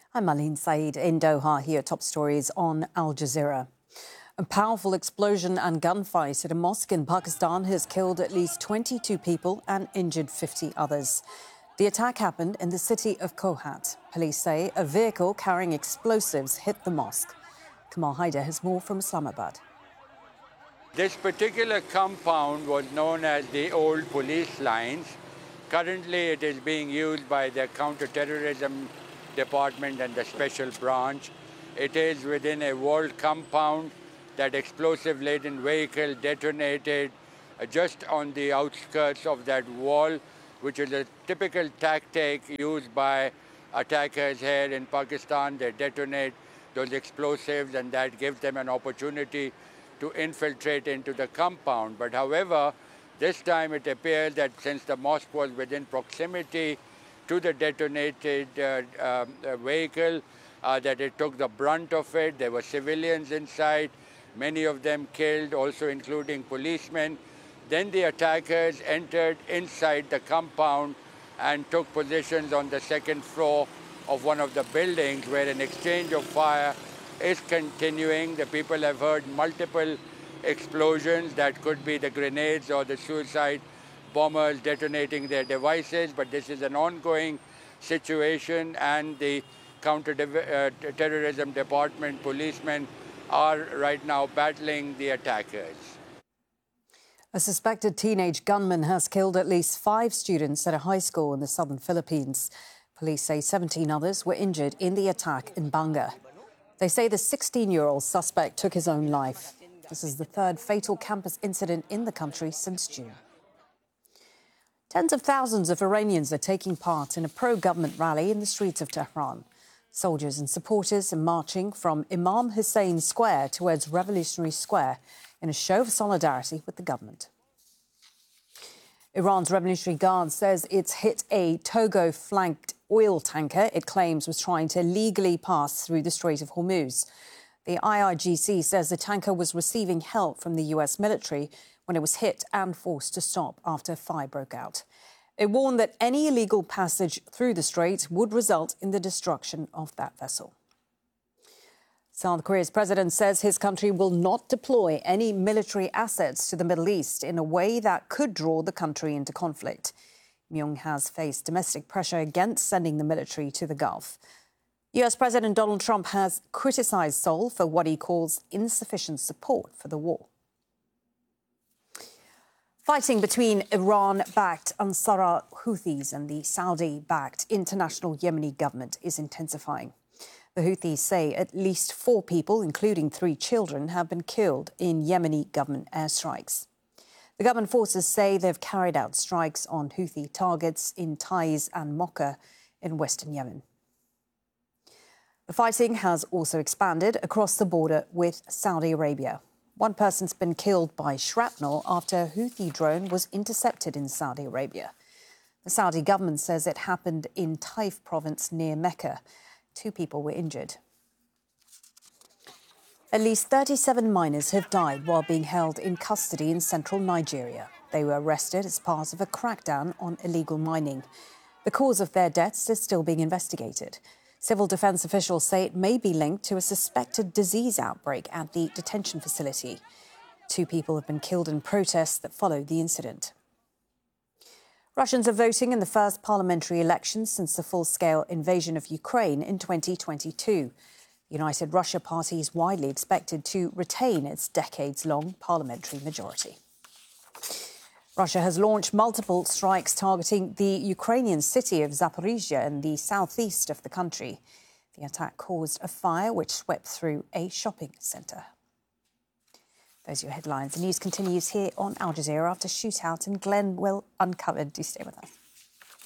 I'm Malin Saeed in Doha. Here, top stories on Al Jazeera. A powerful explosion and gunfight at a mosque in Pakistan has killed at least 22 people and injured 50 others. The attack happened in the city of Kohat. Police say a vehicle carrying explosives hit the mosque. Kamal Haider has more from Islamabad. This particular compound was known as the old police lines. Currently, it is being used by the counter-terrorism department and the special branch. It is within a walled compound. That explosive-laden vehicle detonated just on the outskirts of that wall, which is a typical tactic used by attackers here in Pakistan. They detonate those explosives, and that gives them an opportunity to infiltrate into the compound. But however, this time it appears that since the mosque was within proximity to the detonated vehicle, that it took the brunt of it. There were civilians inside, many of them killed, also including policemen. Then the attackers entered inside the compound and took positions on the second floor of one of the buildings where an exchange of fire is continuing. The people have heard multiple explosions. That could be the grenades or the suicide bombers detonating their devices, but this is an ongoing situation, and the counter-terrorism department policemen are right now battling the attackers. A suspected teenage gunman has killed at least 5 students at a high school in the southern Philippines. Police say 17 others were injured in the attack in Banga. They say the 16-year-old suspect took his own life. This is the third fatal campus incident in the country since June. Tens of thousands of Iranians are taking part in a pro-government rally in the streets of Tehran. Soldiers and supporters are marching from Imam Hussein Square towards Revolutionary Square in a show of solidarity with the government. Iran's Revolutionary Guard says it's hit a Togo-flanked oil tanker it claims was trying to legally pass through the Strait of Hormuz. The IRGC says the tanker was receiving help from the US military when it was hit and forced to stop after a fire broke out. It warned that any illegal passage through the strait would result in the destruction of that vessel. South Korea's president says his country will not deploy any military assets to the Middle East in a way that could draw the country into conflict. Myung has faced domestic pressure against sending the military to the Gulf. US President Donald Trump has criticised Seoul for what he calls insufficient support for the war. Fighting between Iran-backed Ansar Houthis and the Saudi-backed International Yemeni Government is intensifying. The Houthis say at least 4 people, including 3 children, have been killed in Yemeni government airstrikes. The government forces say they've carried out strikes on Houthi targets in Taiz and Mocha in western Yemen. The fighting has also expanded across the border with Saudi Arabia. One person's been killed by shrapnel after a Houthi drone was intercepted in Saudi Arabia. The Saudi government says it happened in Taif province near Mecca. 2 people were injured. At least 37 miners have died while being held in custody in central Nigeria. They were arrested as part of a crackdown on illegal mining. The cause of their deaths is still being investigated. Civil defence officials say it may be linked to a suspected disease outbreak at the detention facility. 2 people have been killed in protests that followed the incident. Russians are voting in the first parliamentary elections since the full-scale invasion of Ukraine in 2022. The United Russia Party is widely expected to retain its decades-long parliamentary majority. Russia has launched multiple strikes targeting the Ukrainian city of Zaporizhia in the southeast of the country. The attack caused a fire which swept through a shopping centre. Those are your headlines. The news continues here on Al Jazeera after shootout in Glenville uncovered. Do stay with us.